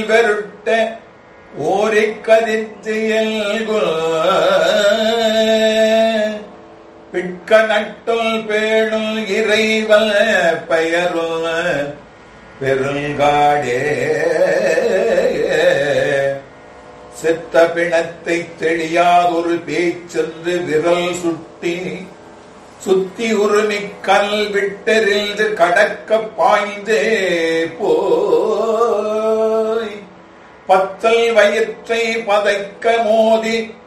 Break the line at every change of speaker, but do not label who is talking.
பெருட்ட ஓரிக் கதித்து பிட்க நட்டுள் பேணுள் இறைவல் பெயருள் பெருங்காடே செத்த பிணத்தை தெளியாதொரு பேச்சென்று விரல் சுத்தி உருமிக் கல் விட்டெறிந்து கடக்க பாய்ந்தே போய் பத்தல் வயிற்றை பதைக்க மோதி